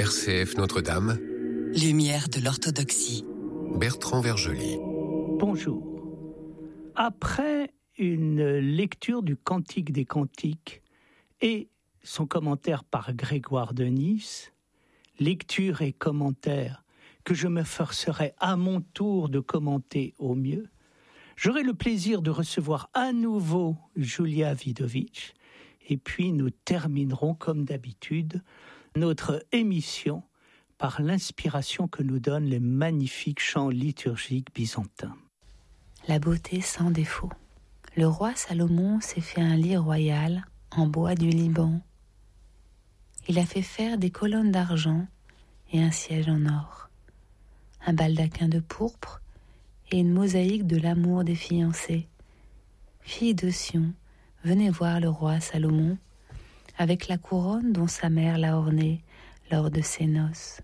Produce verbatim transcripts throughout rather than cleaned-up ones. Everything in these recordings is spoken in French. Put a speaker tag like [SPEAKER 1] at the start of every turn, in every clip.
[SPEAKER 1] R C F Notre-Dame.
[SPEAKER 2] Lumière de l'orthodoxie.
[SPEAKER 1] Bertrand Vergely.
[SPEAKER 3] Bonjour. Après une lecture du Cantique des Cantiques et son commentaire par Grégoire de Nice, lecture et commentaire que je me forcerai à mon tour de commenter au mieux, j'aurai le plaisir de recevoir à nouveau Julia Widovic et puis nous terminerons comme d'habitude notre émission par l'inspiration que nous donnent les magnifiques chants liturgiques byzantins.
[SPEAKER 4] La beauté sans défaut. Le roi Salomon s'est fait un lit royal en bois du Liban. Il a fait faire des colonnes d'argent et un siège en or, un baldaquin de pourpre et une mosaïque de l'amour des fiancés. Fille de Sion, venez voir le roi Salomon avec la couronne dont sa mère l'a ornée lors de ses noces.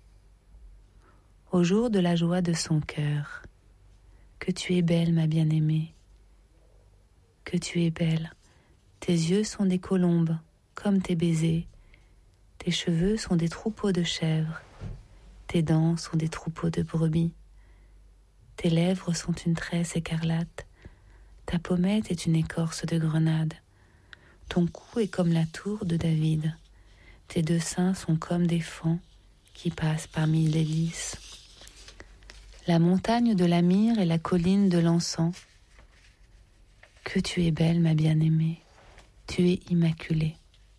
[SPEAKER 4] Au jour de la joie de son cœur, que tu es belle, ma bien-aimée, que tu es belle. Tes yeux sont des colombes, comme tes baisers. Tes cheveux sont des troupeaux de chèvres. Tes dents sont des troupeaux de brebis. Tes lèvres sont une tresse écarlate. Ta pommette est une écorce de grenade. Ton cou est comme la tour de David. Tes deux seins sont comme des fans qui passent parmi les lys. La montagne de la myrrhe et la colline de l'encens. Que tu es belle, ma bien-aimée. Tu es immaculée.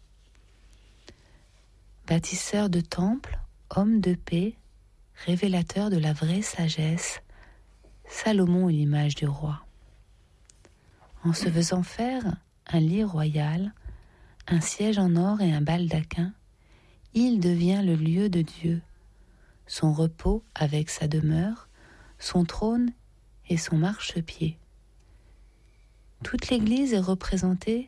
[SPEAKER 4] Bâtisseur de temples, homme de paix, révélateur de la vraie sagesse, Salomon est l'image du roi. En se faisant faire un lit royal, un siège en or et un baldaquin, il devient le lieu de Dieu, son repos avec sa demeure, son trône et son marchepied. Toute l'Église est représentée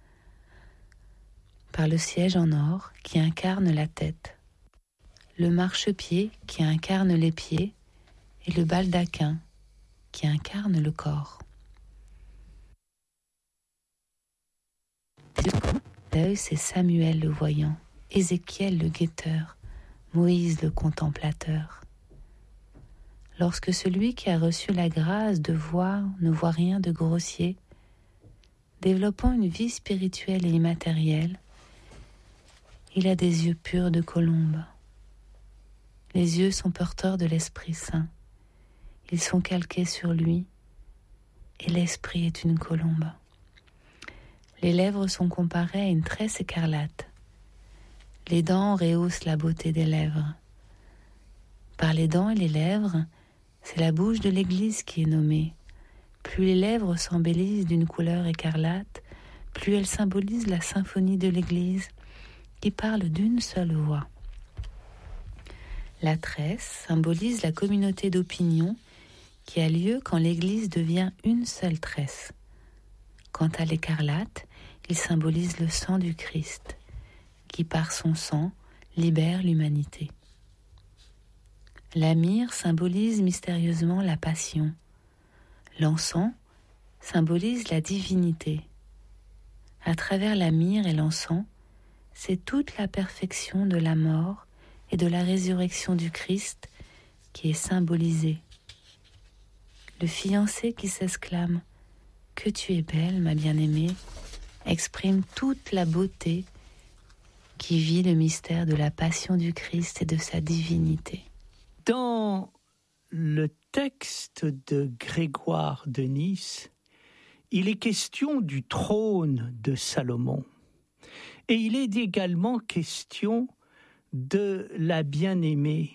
[SPEAKER 4] par le siège en or qui incarne la tête, le marchepied qui incarne les pieds et le baldaquin qui incarne le corps. L'œil, c'est Samuel le voyant, Ézéchiel le guetteur, Moïse le contemplateur. Lorsque celui qui a reçu la grâce de voir ne voit rien de grossier, développant une vie spirituelle et immatérielle, il a des yeux purs de colombe. Les yeux sont porteurs de l'Esprit Saint. Ils sont calqués sur lui, et l'Esprit est une colombe. Les lèvres sont comparées à une tresse écarlate. Les dents rehaussent la beauté des lèvres. Par les dents et les lèvres, c'est la bouche de l'Église qui est nommée. Plus les lèvres s'embellissent d'une couleur écarlate, plus elles symbolisent la symphonie de l'Église qui parle d'une seule voix. La tresse symbolise la communauté d'opinion qui a lieu quand l'Église devient une seule tresse. Quant à l'écarlate, il symbolise le sang du Christ, qui par son sang libère l'humanité. La myrrhe symbolise mystérieusement la passion. L'encens symbolise la divinité. À travers la myrrhe et l'encens, c'est toute la perfection de la mort et de la résurrection du Christ qui est symbolisée. Le fiancé qui s'exclame « Que tu es belle, ma bien-aimée » exprime toute la beauté qui vit le mystère de la passion du Christ et de sa divinité.
[SPEAKER 3] Dans le texte de Grégoire de Nice, il est question du trône de Salomon. Et il est également question de la bien-aimée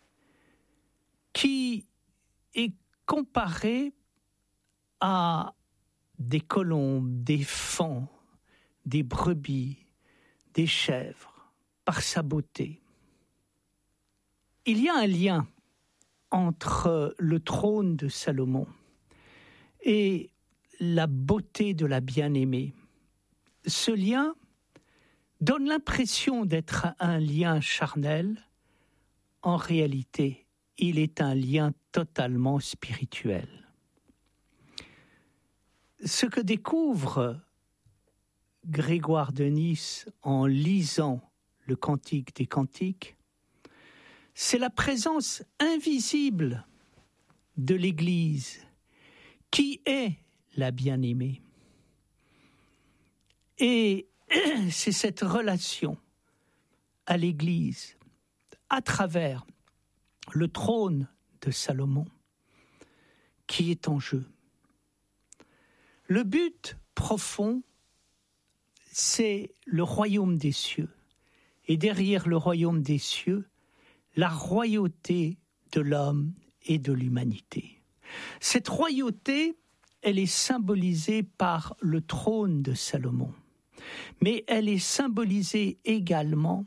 [SPEAKER 3] qui est comparée à des colombes, des fans, des brebis, des chèvres, par sa beauté. Il y a un lien entre le trône de Salomon et la beauté de la bien-aimée. Ce lien donne l'impression d'être un lien charnel. En réalité, il est un lien totalement spirituel. Ce que découvre Grégoire de Nice en lisant le Cantique des Cantiques, c'est la présence invisible de l'Église qui est la bien-aimée. Et c'est cette relation à l'Église, à travers le trône de Salomon, qui est en jeu. Le but profond, c'est le royaume des cieux. Et derrière le royaume des cieux, la royauté de l'homme et de l'humanité. Cette royauté, elle est symbolisée par le trône de Salomon. Mais elle est symbolisée également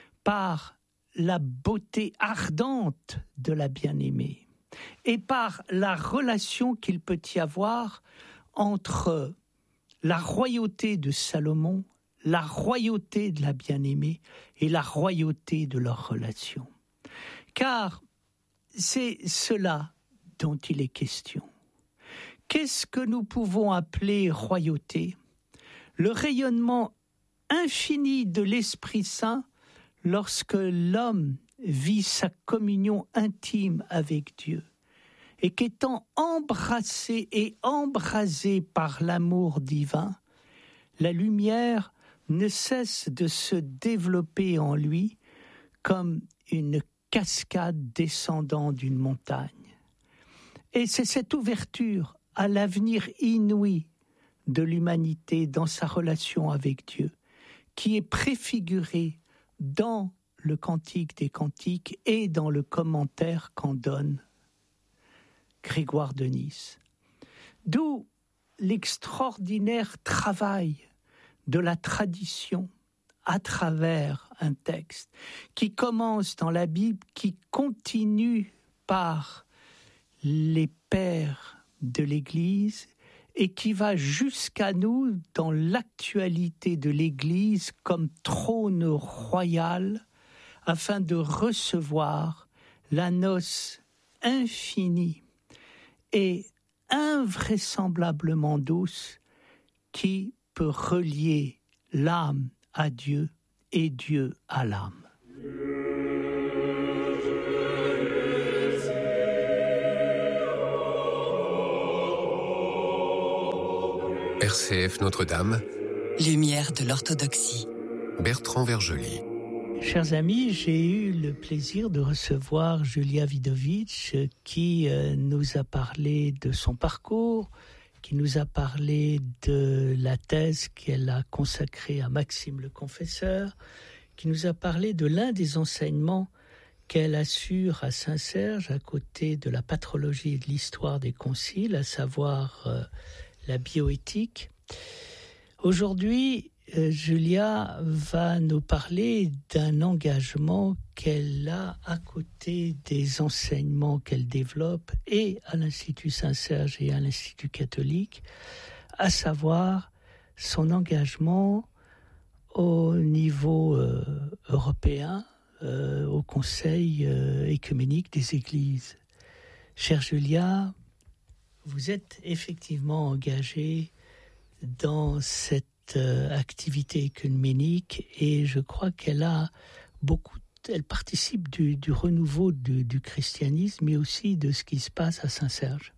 [SPEAKER 3] par la beauté ardente de la bien-aimée et par la relation qu'il peut y avoir entre la royauté de Salomon, la royauté de la bien-aimée et la royauté de leur relation. Car c'est cela dont il est question. Qu'est-ce que nous pouvons appeler royauté ? Le rayonnement infini de l'Esprit Saint lorsque l'homme vit sa communion intime avec Dieu et qu'étant embrassé et embrasé par l'amour divin, la lumière ne cesse de se développer en lui comme une cascade descendant d'une montagne. Et c'est cette ouverture à l'avenir inouï de l'humanité dans sa relation avec Dieu qui est préfigurée dans le Cantique des Cantiques et dans le commentaire qu'en donne Grégoire de Nice. D'où l'extraordinaire travail de la tradition à travers un texte qui commence dans la Bible, qui continue par les pères de l'Église et qui va jusqu'à nous dans l'actualité de l'Église comme trône royal afin de recevoir la noce infinie et invraisemblablement douce qui peut relier l'âme à Dieu et Dieu à l'âme.
[SPEAKER 1] R C F Notre-Dame,
[SPEAKER 2] Lumière de l'orthodoxie.
[SPEAKER 1] Bertrand Vergely.
[SPEAKER 3] Chers amis, j'ai eu le plaisir de recevoir Julia Vidovitch qui euh, nous a parlé de son parcours, qui nous a parlé de la thèse qu'elle a consacrée à Maxime le Confesseur, qui nous a parlé de l'un des enseignements qu'elle assure à Saint-Serge à côté de la patrologie et de l'histoire des conciles, à savoir euh, la bioéthique. Aujourd'hui, euh, Julia va nous parler d'un engagement qu'elle a à côté des enseignements qu'elle développe et à l'Institut Saint-Serge et à l'Institut catholique, à savoir son engagement au niveau euh, européen, euh, au Conseil euh, écuménique des Églises. Chère Julia, vous êtes effectivement engagée dans cette euh, activité œcuménique et je crois qu'elle a beaucoup, elle participe du, du renouveau du, du christianisme, mais aussi de ce qui se passe à Saint-Serge.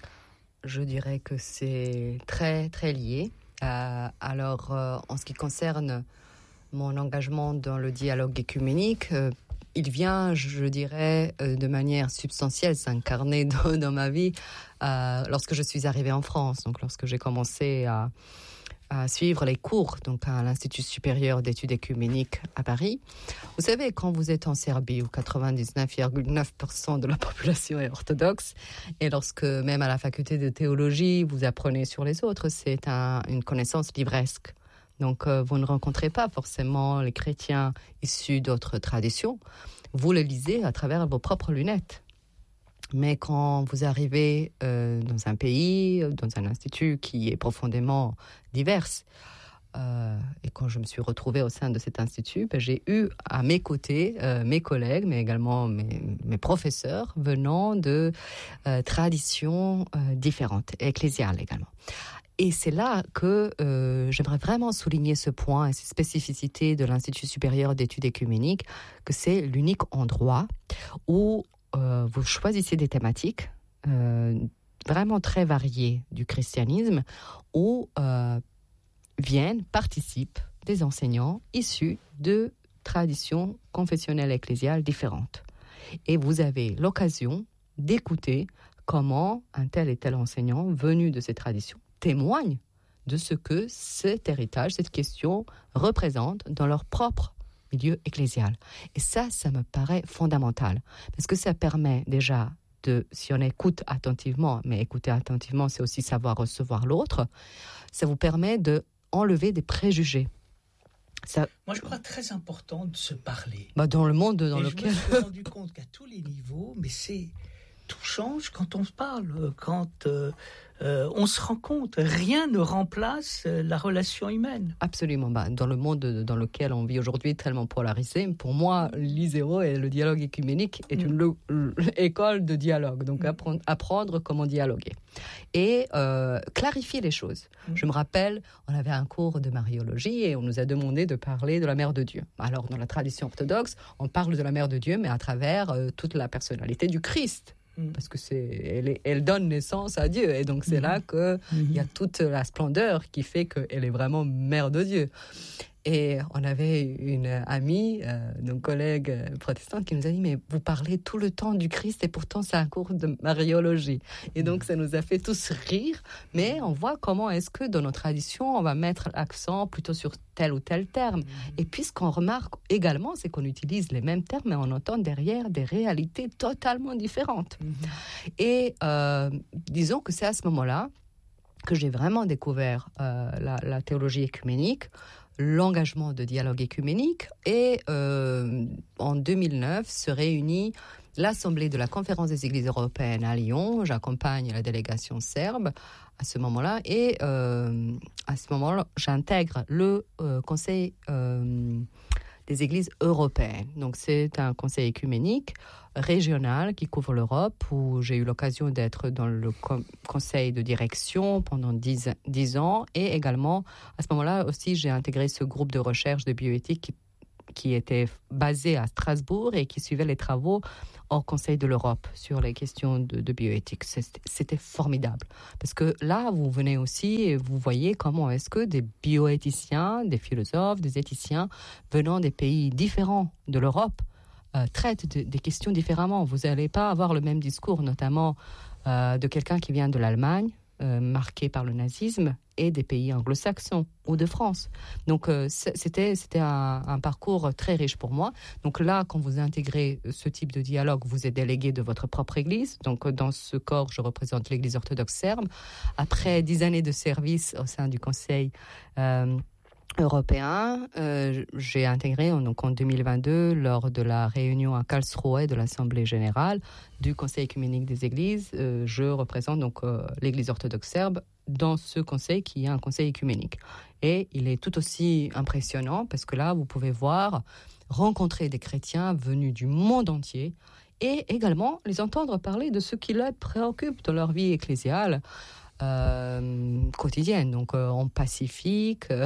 [SPEAKER 5] Je dirais que c'est très très lié. Euh, alors, euh, en ce qui concerne mon engagement dans le dialogue œcuménique, euh, il vient, je dirais, euh, de manière substantielle, s'incarner dans, dans ma vie euh, lorsque je suis arrivée en France. Donc, lorsque j'ai commencé à, à suivre les cours donc à l'Institut supérieur d'études œcuméniques à Paris. Vous savez, quand vous êtes en Serbie où quatre-vingt-dix-neuf virgule neuf pour cent de la population est orthodoxe, et lorsque même à la faculté de théologie vous apprenez sur les autres, c'est un, une connaissance livresque. Donc, euh, vous ne rencontrez pas forcément les chrétiens issus d'autres traditions. Vous les lisez à travers vos propres lunettes. Mais quand vous arrivez euh, dans un pays, dans un institut qui est profondément divers, euh, et quand je me suis retrouvée au sein de cet institut, ben, j'ai eu à mes côtés euh, mes collègues, mais également mes, mes professeurs venant de euh, traditions euh, différentes, ecclésiales également. Et c'est là que euh, j'aimerais vraiment souligner ce point et cette spécificité de l'Institut supérieur d'études écuméniques, que c'est l'unique endroit où euh, vous choisissez des thématiques euh, vraiment très variées du christianisme, où euh, viennent, participent des enseignants issus de traditions confessionnelles ecclésiales différentes. Et vous avez l'occasion d'écouter comment un tel et tel enseignant venu de ces traditions témoigne de ce que cet héritage, cette question représente dans leur propre milieu ecclésial. Et ça, ça me paraît fondamental, parce que ça permet déjà de, si on écoute attentivement, mais écouter attentivement, c'est aussi savoir recevoir l'autre, ça vous permet d'enlever des préjugés. Ça...
[SPEAKER 3] Moi, je crois très important de se parler.
[SPEAKER 5] Bah dans le monde dans
[SPEAKER 3] et
[SPEAKER 5] lequel...
[SPEAKER 3] Je me suis rendu compte qu'à tous les niveaux, mais c'est... tout change quand on se parle, quand euh, euh, on se rend compte. Rien ne remplace la relation humaine.
[SPEAKER 5] Absolument. Bah, dans le monde dans lequel on vit aujourd'hui, tellement polarisé, pour moi, l'I zéro et le dialogue écuménique est une mm. le, école de dialogue. Donc, mm. apprendre, apprendre comment dialoguer. Et euh, clarifier les choses. Mm. Je me rappelle, on avait un cours de mariologie et on nous a demandé de parler de la Mère de Dieu. Alors, dans la tradition orthodoxe, on parle de la Mère de Dieu, mais à travers euh, toute la personnalité du Christ. Parce que c'est, elle, est, elle donne naissance à Dieu. Et donc, c'est mmh. là qu'il mmh. y a toute la splendeur qui fait qu'elle est vraiment mère de Dieu. Et on avait une amie, euh, une collègue protestante qui nous a dit « Mais vous parlez tout le temps du Christ et pourtant c'est un cours de mariologie. » Et donc, ça nous a fait tous rire. Mais on voit comment est-ce que dans nos traditions, on va mettre l'accent plutôt sur tel ou tel terme. Mmh. Et puis, ce qu'on remarque également, c'est qu'on utilise les mêmes termes, mais on entend derrière des réalités totalement différentes. Mmh. Et euh, disons que c'est à ce moment-là que j'ai vraiment découvert euh, la, la théologie écuménique, l'engagement de dialogue écuménique, et euh, en deux mille neuf se réunit l'Assemblée de la Conférence des Églises européennes à Lyon. J'accompagne la délégation serbe à ce moment-là, et euh, à ce moment-là, j'intègre le euh, Conseil euh, des Églises européennes. Donc, c'est un conseil écuménique régional qui couvre l'Europe, où j'ai eu l'occasion d'être dans le com- conseil de direction pendant dix, dix ans, et également, à ce moment-là aussi, j'ai intégré ce groupe de recherche de bioéthique qui, qui était basé à Strasbourg et qui suivait les travaux au Conseil de l'Europe sur les questions de, de bioéthique. C'était, c'était formidable, parce que là, vous venez aussi et vous voyez comment est-ce que des bioéthiciens, des philosophes, des éthiciens venant des pays différents de l'Europe Euh, traite de, des questions différemment. Vous n'allez pas avoir le même discours, notamment euh, de quelqu'un qui vient de l'Allemagne, euh, marqué par le nazisme, et des pays anglo-saxons ou de France. Donc, euh, c'était, c'était un, un parcours très riche pour moi. Donc là, quand vous intégrez ce type de dialogue, vous êtes délégué de votre propre église. Donc, dans ce corps, je représente l'église orthodoxe serbe. Après dix années de service au sein du Conseil euh, européen, euh, j'ai intégré donc en deux mille vingt-deux, lors de la réunion à Karlsruhe de l'Assemblée générale du Conseil écuménique des Églises, euh, je représente donc euh, l'Église orthodoxe serbe dans ce conseil qui est un conseil écuménique. Et il est tout aussi impressionnant parce que là, vous pouvez voir, rencontrer des chrétiens venus du monde entier et également les entendre parler de ce qui les préoccupe dans leur vie ecclésiale Euh, quotidienne, donc euh, en Pacifique, euh,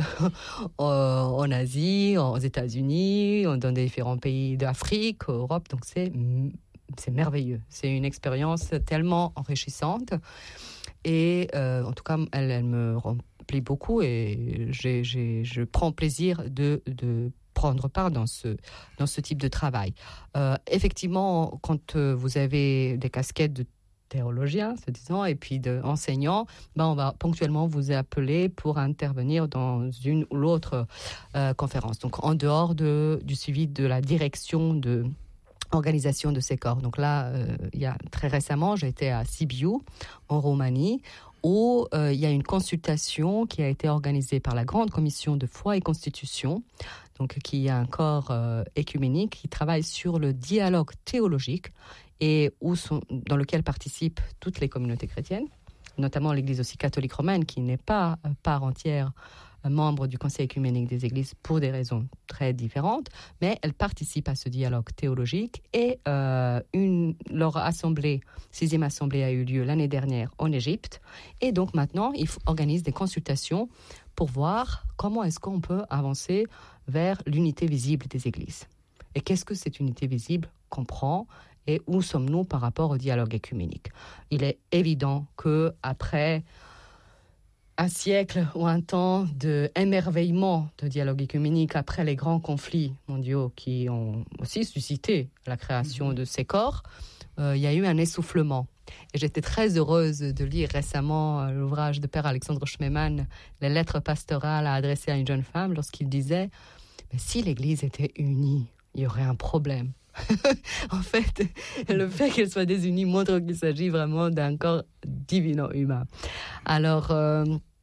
[SPEAKER 5] en Asie, aux États-Unis, dans différents pays d'Afrique, Europe. Donc c'est c'est merveilleux. C'est une expérience tellement enrichissante et euh, en tout cas, elle, elle me remplit beaucoup et j'ai, j'ai, je prends plaisir de, de prendre part dans ce, dans ce type de travail. Euh, effectivement, quand vous avez des casquettes de théologien, se disant, et puis d'enseignant, ben on va ponctuellement vous appeler pour intervenir dans une ou l'autre euh, conférence. Donc, en dehors de, du suivi de la direction de organisation de ces corps. Donc là, euh, il y a très récemment, j'étais à Sibiu, en Roumanie, où euh, il y a une consultation qui a été organisée par la Grande Commission de foi et Constitution, donc qui est un corps euh, écuménique qui travaille sur le dialogue théologique et où sont, dans lequel participent toutes les communautés chrétiennes, notamment l'Église aussi catholique romaine, qui n'est pas part entière membres du Conseil œcuménique des Églises pour des raisons très différentes, mais elles participent à ce dialogue théologique et euh, une, leur assemblée, sixième assemblée a eu lieu l'année dernière en Égypte et donc maintenant ils organisent des consultations pour voir comment est-ce qu'on peut avancer vers l'unité visible des Églises. Et qu'est-ce que cette unité visible comprend et où sommes-nous par rapport au dialogue œcuménique? Il est évident qu'après un siècle ou un temps d'émerveillement de dialogue œcuménique, après les grands conflits mondiaux qui ont aussi suscité la création de ces corps, euh, il y a eu un essoufflement. Et j'étais très heureuse de lire récemment euh, l'ouvrage de Père Alexandre Schmemann, Les lettres pastorales adressées à une jeune femme, lorsqu'il disait « Mais si l'Église était unie, il y aurait un problème. » En fait, le fait qu'elle soit désunie montre qu'il s'agit vraiment d'un corps divino-humain. Alors, euh,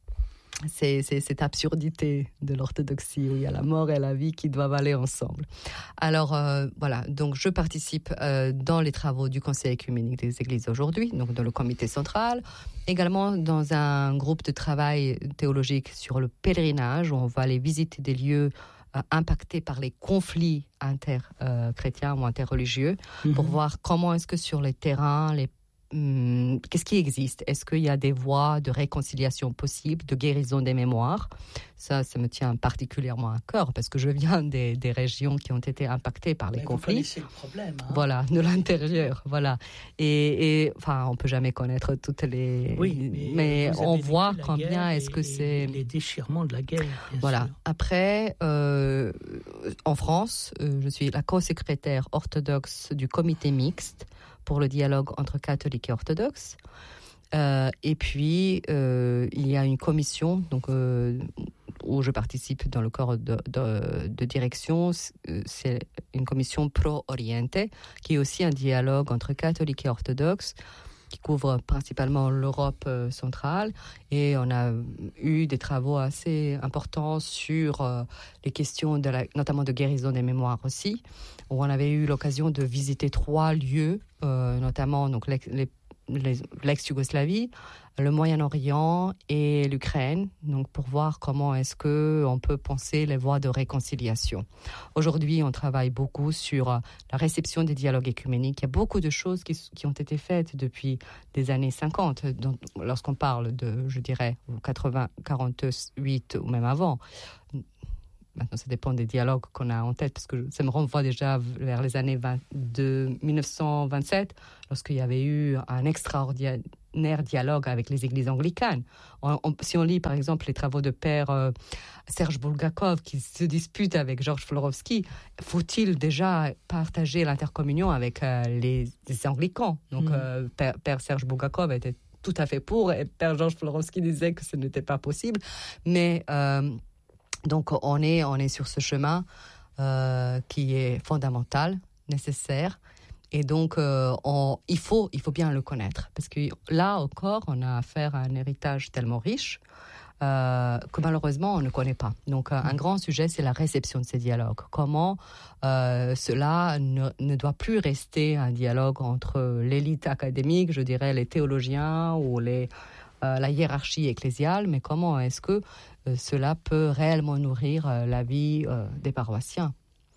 [SPEAKER 5] c'est, c'est cette absurdité de l'orthodoxie où il y a la mort et la vie qui doivent aller ensemble. Alors, euh, voilà, donc je participe euh, dans les travaux du Conseil œcuménique des Églises aujourd'hui, donc dans le comité central, également dans un groupe de travail théologique sur le pèlerinage, où on va aller visiter des lieux impactés par les conflits inter-chrétiens euh, ou interreligieux, mmh. pour voir comment est-ce que sur les terrains, les, hum, qu'est-ce qui existe? Est-ce qu'il y a des voies de réconciliation possibles, de guérison des mémoires? Ça, ça me tient particulièrement à cœur, parce que je viens des, des régions qui ont été impactées par les
[SPEAKER 3] Mais
[SPEAKER 5] conflits.
[SPEAKER 3] Vous connaissez le problème. Hein?
[SPEAKER 5] Voilà, de l'intérieur, voilà. Et, et enfin, on peut jamais connaître toutes les...
[SPEAKER 3] Oui, mais,
[SPEAKER 5] mais on voit combien est-ce que
[SPEAKER 3] et,
[SPEAKER 5] c'est...
[SPEAKER 3] Et les déchirements de la guerre, bien
[SPEAKER 5] Voilà.
[SPEAKER 3] sûr.
[SPEAKER 5] Après, euh, en France, euh, je suis la co-secrétaire orthodoxe du comité mixte pour le dialogue entre catholiques et orthodoxes. Euh, et puis, euh, il y a une commission donc, euh, où je participe dans le corps de, de, de direction. C'est une commission pro-oriente, qui est aussi un dialogue entre catholiques et orthodoxes, qui couvre principalement l'Europe centrale. Et on a eu des travaux assez importants sur euh, les questions, de la, notamment de guérison des mémoires aussi, où on avait eu l'occasion de visiter trois lieux, euh, notamment donc, les, les l'ex-Yougoslavie, le Moyen-Orient et l'Ukraine, donc pour voir comment est-ce qu'on peut penser les voies de réconciliation. Aujourd'hui, on travaille beaucoup sur la réception des dialogues œcuméniques. Il y a beaucoup de choses qui, qui ont été faites depuis des années cinquante, donc, lorsqu'on parle de, je dirais, quatre-vingts, quarante-huit ou même avant. Maintenant, ça dépend des dialogues qu'on a en tête, parce que ça me renvoie déjà vers les années vingt-deux, dix-neuf cent vingt-sept, lorsqu'il y avait eu un extraordinaire dialogue avec les églises anglicanes. On, on, si on lit, par exemple, les travaux de Père euh, Serge Bulgakov, qui se dispute avec Georges Florovski, faut-il déjà partager l'intercommunion avec euh, les, les anglicans? Donc, mmh. euh, Père, Père Serge Bulgakov était tout à fait pour, et Père Georges Florovski disait que ce n'était pas possible. Mais... Euh, Donc, on est, on est sur ce chemin euh, qui est fondamental, nécessaire. Et donc, euh, on, il, faut, il faut bien le connaître. Parce que là encore, on a affaire à un héritage tellement riche euh, que malheureusement, on ne connaît pas. Donc, un, un grand sujet, c'est la réception de ces dialogues. Comment euh, cela ne, ne doit plus rester un dialogue entre l'élite académique, je dirais les théologiens ou les... Euh, la hiérarchie ecclésiale, mais comment est-ce que euh, cela peut réellement nourrir euh, la vie euh, des paroissiens?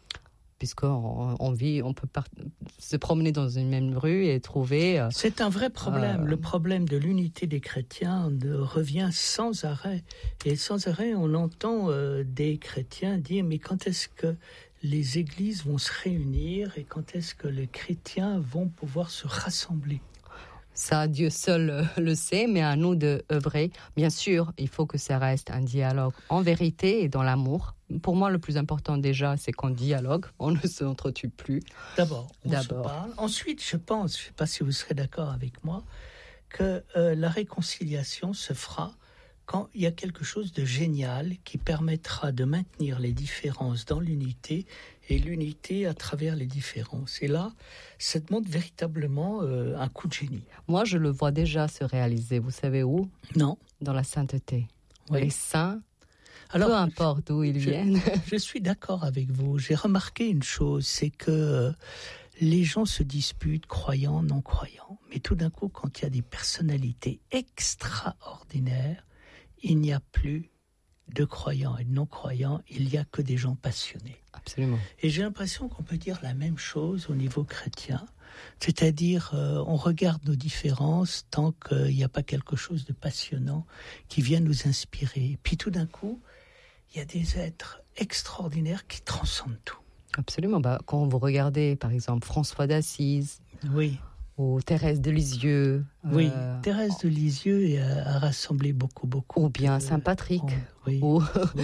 [SPEAKER 5] Puisqu'on on vit, on peut par- se promener dans une même rue et trouver... Euh,
[SPEAKER 3] C'est un vrai problème. Euh, Le problème de l'unité des chrétiens de, revient sans arrêt. Et sans arrêt, on entend euh, des chrétiens dire « Mais quand est-ce que les églises vont se réunir et quand est-ce que les chrétiens vont pouvoir se rassembler ?»
[SPEAKER 5] Ça, Dieu seul le sait, mais à nous de œuvrer. Bien sûr, il faut que ça reste un dialogue en vérité et dans l'amour. Pour moi, le plus important déjà, c'est qu'on dialogue, on ne s'entretue plus.
[SPEAKER 3] D'abord, on
[SPEAKER 5] D'abord.
[SPEAKER 3] se parle. Ensuite, je pense, je ne sais pas si vous serez d'accord avec moi, que euh, la réconciliation se fera quand il y a quelque chose de génial qui permettra de maintenir les différences dans l'unité et l'unité à travers les différences. Et là, ça demande véritablement euh, un coup de génie.
[SPEAKER 5] Moi, je le vois déjà se réaliser. Vous savez où?
[SPEAKER 3] Non.
[SPEAKER 5] Dans la sainteté.
[SPEAKER 3] Oui.
[SPEAKER 5] Les saints,
[SPEAKER 3] alors,
[SPEAKER 5] peu importe d'où ils
[SPEAKER 3] je,
[SPEAKER 5] viennent.
[SPEAKER 3] Je suis d'accord avec vous. J'ai remarqué une chose, c'est que euh, les gens se disputent, croyants, non-croyants. Mais tout d'un coup, quand il y a des personnalités extraordinaires, il n'y a plus de croyants et de non-croyants, il n'y a que des gens passionnés.
[SPEAKER 5] Absolument.
[SPEAKER 3] Et j'ai l'impression qu'on peut dire la même chose au niveau chrétien. C'est-à-dire, euh, on regarde nos différences tant qu'il n'y a pas quelque chose de passionnant qui vient nous inspirer. Et puis tout d'un coup, il y a des êtres extraordinaires qui transcendent tout.
[SPEAKER 5] Absolument. Bah, quand vous regardez, par exemple, François d'Assise,
[SPEAKER 3] oui.
[SPEAKER 5] ou Thérèse de Lisieux.
[SPEAKER 3] Oui,
[SPEAKER 5] euh,
[SPEAKER 3] Thérèse de Lisieux a, a rassemblé beaucoup, beaucoup.
[SPEAKER 5] Ou bien
[SPEAKER 3] de,
[SPEAKER 5] Saint Patrick.
[SPEAKER 3] On, oui,
[SPEAKER 5] ou,
[SPEAKER 3] oui.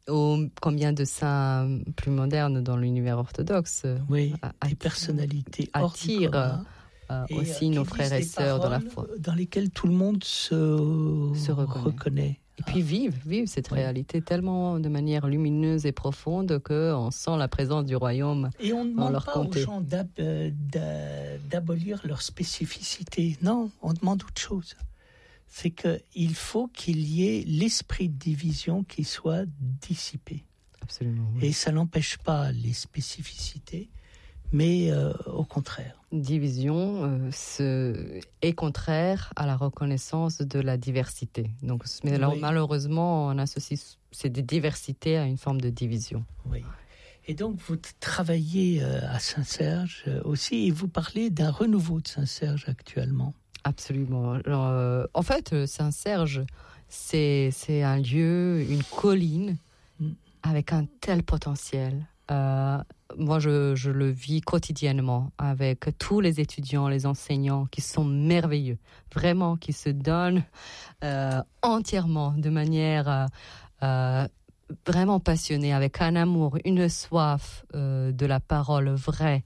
[SPEAKER 5] ou combien de saints plus modernes dans l'univers orthodoxe.
[SPEAKER 3] Oui,
[SPEAKER 5] à,
[SPEAKER 3] des personnalités
[SPEAKER 5] attirent
[SPEAKER 3] hors
[SPEAKER 5] euh,
[SPEAKER 3] et,
[SPEAKER 5] aussi nos frères et sœurs dans la foi.
[SPEAKER 3] Dans lesquelles tout le monde se,
[SPEAKER 5] se reconnaît.
[SPEAKER 3] reconnaît.
[SPEAKER 5] Et puis vivent, vivent cette
[SPEAKER 3] oui.
[SPEAKER 5] réalité tellement de manière lumineuse et profonde qu'on sent la présence du royaume.
[SPEAKER 3] Et on ne demande
[SPEAKER 5] leur
[SPEAKER 3] pas
[SPEAKER 5] comté.
[SPEAKER 3] aux gens d'ab, euh, d'abolir leur spécificité. Non, on demande autre chose. C'est qu'il faut qu'il y ait l'esprit de division qui soit dissipé.
[SPEAKER 5] Absolument. Oui.
[SPEAKER 3] Et ça n'empêche pas les spécificités, mais euh, au contraire.
[SPEAKER 5] Division euh, ce, est contraire à la reconnaissance de la diversité. Donc, mais alors,
[SPEAKER 3] oui.
[SPEAKER 5] malheureusement, on associe ces diversités à une forme de division.
[SPEAKER 3] Oui. Et donc, vous travaillez euh, à Saint-Serge euh, aussi, et vous parlez d'un renouveau de Saint-Serge actuellement.
[SPEAKER 5] Absolument. Alors, euh, en fait, Saint-Serge, c'est, c'est un lieu, une colline, mm. avec un tel potentiel. Euh, moi, je, je le vis quotidiennement avec tous les étudiants, les enseignants qui sont merveilleux, vraiment, qui se donnent euh, entièrement, de manière euh, vraiment passionnée, avec un amour, une soif euh, de la parole vraie,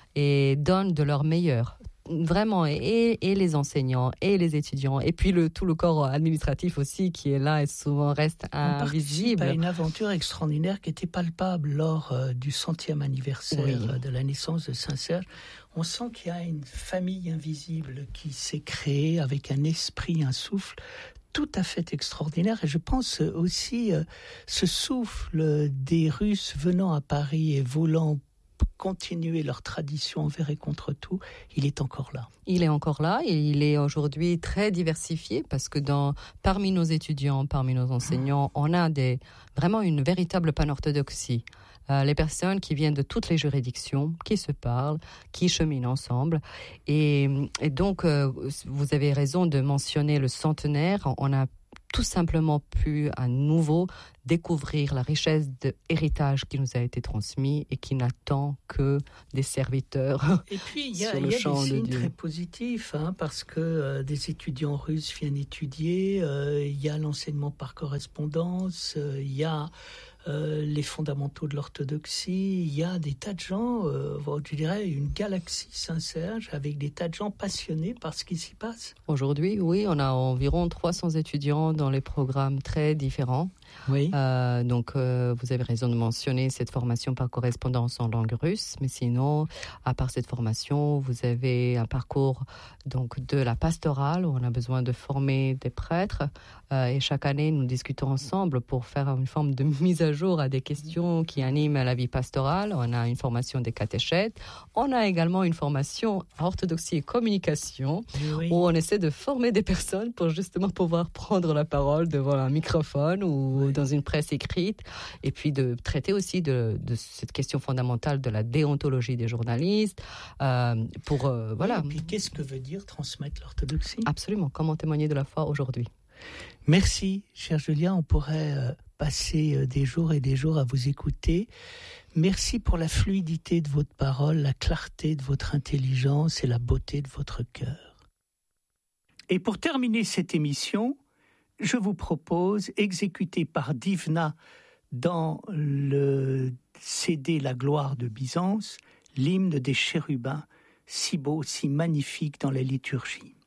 [SPEAKER 5] et donnent de leur meilleur. Vraiment, et, et les enseignants, et les étudiants, et puis le, tout le corps administratif aussi qui est là et souvent reste invisible.
[SPEAKER 3] On participe à une aventure extraordinaire qui était palpable lors euh, du centième anniversaire oui. de la naissance de Saint-Serge. On sent qu'il y a une famille invisible qui s'est créée avec un esprit, un souffle tout à fait extraordinaire. Et je pense aussi euh, ce souffle des Russes venant à Paris et voulant continuer leur tradition envers et contre tout, il est encore là.
[SPEAKER 5] Il est encore là et il est aujourd'hui très diversifié parce que dans, parmi nos étudiants, parmi nos enseignants, on a des, vraiment une véritable panorthodoxie. Euh, les personnes qui viennent de toutes les juridictions, qui se parlent, qui cheminent ensemble. Et, et donc, euh, vous avez raison de mentionner le centenaire. On a tout simplement pu à nouveau découvrir la richesse de héritage qui nous a été transmis et qui n'attend que des serviteurs.
[SPEAKER 3] Et puis il y a,
[SPEAKER 5] sur
[SPEAKER 3] il
[SPEAKER 5] le
[SPEAKER 3] y a
[SPEAKER 5] champ
[SPEAKER 3] des
[SPEAKER 5] de
[SPEAKER 3] signes
[SPEAKER 5] Dieu.
[SPEAKER 3] Très positifs, hein, parce que euh, des étudiants russes viennent étudier, euh, il y a l'enseignement par correspondance, euh, il y a Euh, les fondamentaux de l'orthodoxie, il y a des tas de gens, euh, je dirais une galaxie Saint-Serge avec des tas de gens passionnés par ce qui s'y passe.
[SPEAKER 5] Aujourd'hui, oui, on a environ trois cents étudiants dans les programmes très différents.
[SPEAKER 3] Oui.
[SPEAKER 5] Euh, donc, euh, vous avez raison de mentionner cette formation par correspondance en langue russe, mais sinon, à part cette formation, vous avez un parcours donc de la pastorale où on a besoin de former des prêtres euh, et chaque année, nous discutons ensemble pour faire une forme de mise à jour à des questions qui animent la vie pastorale. On a une formation des catéchètes. On a également une formation orthodoxie et communication
[SPEAKER 3] oui.
[SPEAKER 5] où on essaie de former des personnes pour justement pouvoir prendre la parole devant un microphone ou oui. dans une presse écrite et puis de traiter aussi de, de cette question fondamentale de la déontologie des journalistes. Euh, pour, euh, voilà.
[SPEAKER 3] Oui, et puis qu'est-ce que veut dire transmettre l'orthodoxie ?
[SPEAKER 5] Absolument. Comment témoigner de la foi aujourd'hui ?
[SPEAKER 3] Merci, cher Julien. On pourrait euh, passer euh, des jours et des jours à vous écouter. Merci pour la fluidité de votre parole, la clarté de votre intelligence et la beauté de votre cœur. Et pour terminer cette émission, je vous propose, exécuté par Divna dans le C D La gloire de Byzance, l'hymne des chérubins, si beau, si magnifique dans la liturgie.